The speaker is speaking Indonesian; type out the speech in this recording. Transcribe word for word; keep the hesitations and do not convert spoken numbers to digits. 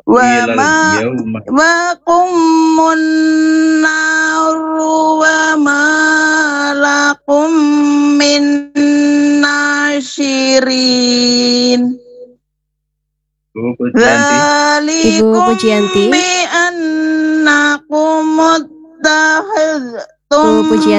wa ma yauma wa qumun naru wa ma lakum min nasyirin. Ibu Pujianti. Ibu Pujianti. Bi annakum Bu muttakhidtum Pujianti.